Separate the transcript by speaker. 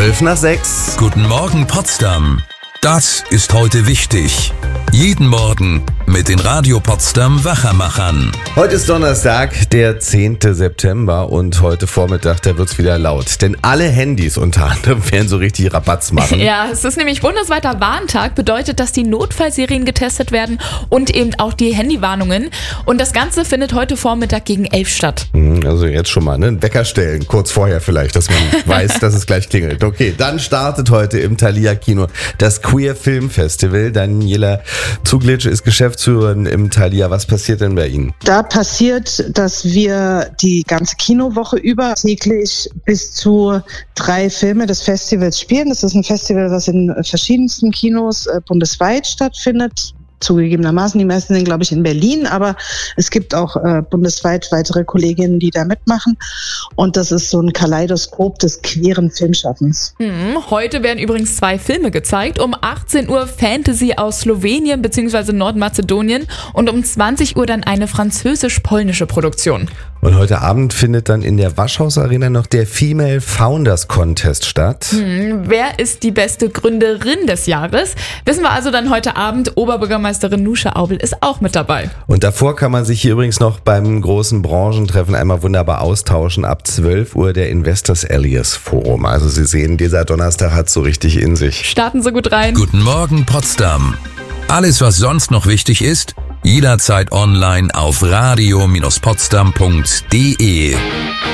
Speaker 1: 6:12.
Speaker 2: Guten Morgen Potsdam. Das ist heute wichtig. Jeden Morgen mit den Radio Potsdam Wachermachern.
Speaker 1: Heute ist Donnerstag, der 10. September und heute Vormittag, da wird's wieder laut. Denn alle Handys unter anderem werden so richtig Rabatz machen.
Speaker 3: Ja, es ist nämlich bundesweiter Warntag, bedeutet, dass die Notfallserien getestet werden und eben auch die Handywarnungen. Und das Ganze findet heute Vormittag gegen 11 statt.
Speaker 1: Also jetzt schon mal einen Wecker stellen, kurz vorher vielleicht, dass man weiß, dass es gleich klingelt. Okay, dann startet heute im Thalia Kino das Queer Film Festival. Daniela Zuglitsch ist Geschäftsführerin im Thalia. Was passiert denn bei Ihnen?
Speaker 4: Da passiert, dass wir die ganze Kinowoche über täglich bis zu 3 Filme des Festivals spielen. Das ist ein Festival, was in verschiedensten Kinos bundesweit stattfindet. Zugegebenermaßen, die meisten sind, glaube ich, in Berlin, aber es gibt auch bundesweit weitere Kolleginnen, die da mitmachen. Und das ist so ein Kaleidoskop des queeren Filmschaffens.
Speaker 3: Heute werden übrigens 2 Filme gezeigt. Um 18 Uhr Fantasy aus Slowenien bzw. Nordmazedonien und um 20 Uhr dann eine französisch-polnische Produktion.
Speaker 1: Und heute Abend findet dann in der Waschhaus Arena noch der Female Founders Contest statt.
Speaker 3: Wer ist die beste Gründerin des Jahres? Wissen wir also dann heute Abend. Oberbürgermeisterin Nusche Aubel ist auch mit dabei.
Speaker 1: Und davor kann man sich hier übrigens noch beim großen Branchentreffen einmal wunderbar austauschen. Ab 12 Uhr der Investors Alias Forum. Also Sie sehen, dieser Donnerstag hat so richtig in sich.
Speaker 3: Starten Sie gut rein.
Speaker 2: Guten Morgen Potsdam. Alles, was sonst noch wichtig ist, jederzeit online auf radio-potsdam.de.